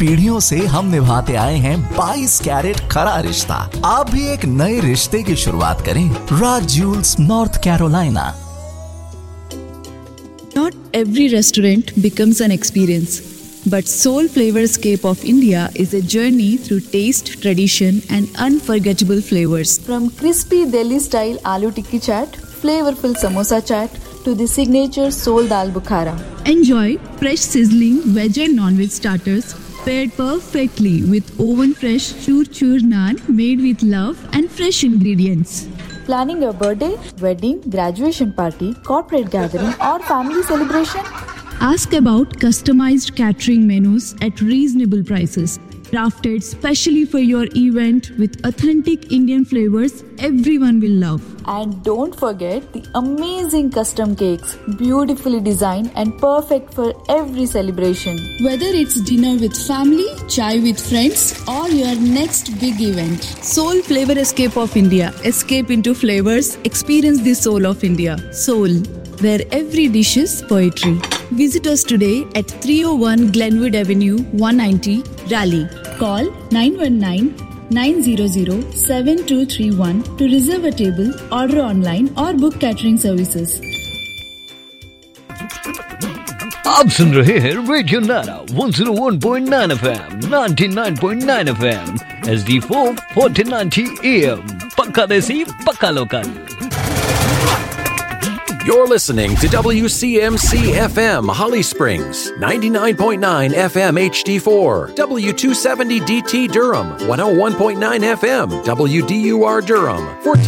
पीढ़ियों से हम निभाते आए हैं 22 कैरेट खरा रिश्ता। आप भी एक नए रिश्ते की शुरुआत करें राज Jules, north Carolina. Not every restaurant becomes an experience, but Soul Flavorscape of India is a journey through taste, tradition, and unforgettable flavors. From crispy Delhi-style aloo tikki chaat, flavorful samosa chaat, to the signature Soul Dal Bukhara. Enjoy fresh sizzling veg and non-veg starters paired perfectly with oven-fresh chur naan made with love and fresh ingredients. Planning a birthday, wedding, graduation party, corporate gathering or family celebration? Ask about customized catering menus at reasonable prices. Crafted specially for your event with authentic Indian flavors everyone will love. And don't forget the amazing custom cakes, beautifully designed and perfect for every celebration. Whether it's dinner with family, chai with friends, or your next big event, Soul Flavorscape of India. Escape into flavors, experience the soul of India. Soul, where every dish is poetry. Visit us today at 301 Glenwood Avenue, 190, Raleigh. Call 919-900-7231 to reserve a table, order online or book catering services. आप सुन रहे हैं radio नारा 101.9 FM, 99.9 FM, HD4 1490 AM, पक्का देसी पक्का local. You're listening to WCMC FM Holly Springs, 99.9 FM HD4, W270 DT Durham, 101.9 FM WDUR Durham,